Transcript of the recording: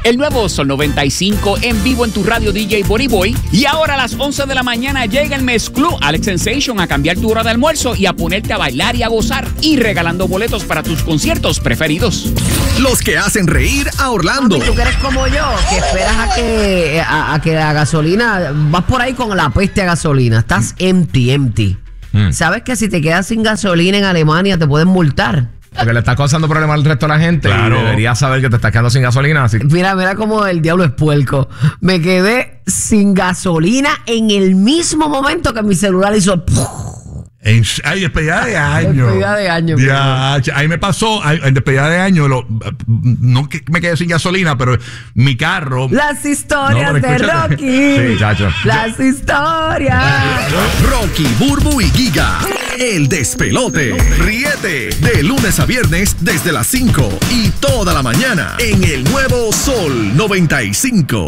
El nuevo Sol 95 en vivo en tu radio DJ Body Boy. Y ahora a las 11 de la mañana llega el Mezclú Alex Sensation a cambiar tu hora de almuerzo y a ponerte a bailar y a gozar. Y regalando boletos para tus conciertos preferidos. Los que hacen reír a Orlando. Tú que eres como yo, que esperas a que la gasolina, vas por ahí con la peste a gasolina, estás empty. ¿Sabes que si te quedas sin gasolina en Alemania te pueden multar? Porque le estás causando problemas al resto de la gente. Claro. Y deberías saber que te estás quedando sin gasolina. Así. Mira como el diablo es puerco. Me quedé sin gasolina en el mismo momento que mi celular hizo... Ay, despedida de año. Despedida de año. Ya, ahí me pasó, en despedida de año, no que me quedé sin gasolina, pero mi carro. Las historias de Rocky. Sí, chacho. Las historias. Rocky, Burbu y Giga. El despelote. Ríete de lunes a viernes desde las 5 y toda la mañana en el nuevo Sol 95.